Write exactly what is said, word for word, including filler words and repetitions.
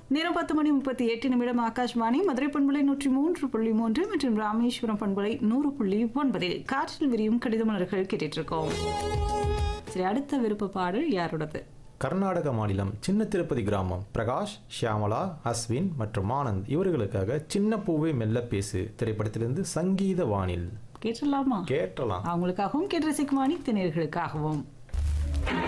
நேரம் பத்து மணி முப்பத்தி எட்டு நிமிடம். ஆகாஷ்வாணி மதுரை பண்பலை நூற்றி மூன்று புள்ளி மூன்று மற்றும் ராமேஸ்வரம் பண்பலை நூறு புள்ளி ஒன்பதில் காற்றில் விரியும் கடித மலர்கள் கேட்டுட்டு இருக்கோம். சரி, அடுத்த விருப்ப பாடல் யாரோடது? கர்நாடக மாநிலம் சின்ன திருப்பதி கிராமம் பிரகாஷ், ஷியாமலா, அஸ்வின் மற்றும் ஆனந்த் இவர்களுக்காக சின்ன பூவே மெல்ல பேசு திரைப்படத்திலிருந்து சங்கீத வானில் கேட்டலாமா? கேட்டலாம். அவங்களுக்காகவும் கேட்டு ரசிக்குமானி திணர்களுக்காகவும்